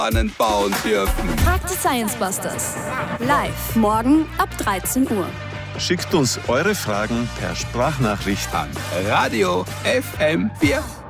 bauen dürfen. Frag die Science Busters. Live morgen ab 13 Uhr. Schickt uns eure Fragen per Sprachnachricht An Radio FM4